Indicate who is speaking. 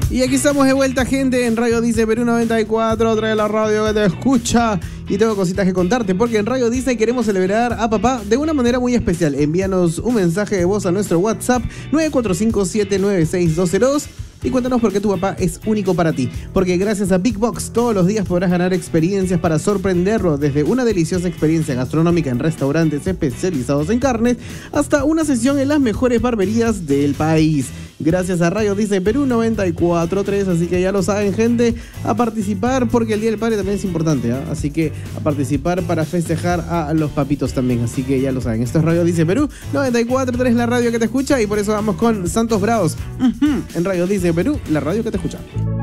Speaker 1: Y aquí estamos de vuelta, gente, en Radio Dice Perú 94, otra de la radio que te escucha. Y tengo cositas que contarte, porque en Radio Dice queremos celebrar a papá de una manera muy especial. Envíanos un mensaje de voz a nuestro WhatsApp 945796202 y cuéntanos por qué tu papá es único para ti. Porque gracias a Big Box todos los días podrás ganar experiencias para sorprenderlo, desde una deliciosa experiencia gastronómica en restaurantes especializados en carnes hasta una sesión en las mejores barberías del país. Gracias a Radio Dice Perú 94.3, así que ya lo saben, gente, a participar, porque el Día del Padre también es importante, ¿eh? Así que a participar para festejar a los papitos también, así que ya lo saben. Esto es Radio Dice Perú 94.3, la radio que te escucha, y por eso vamos con Santos Bravos en Radio Dice Perú, la radio que te escucha.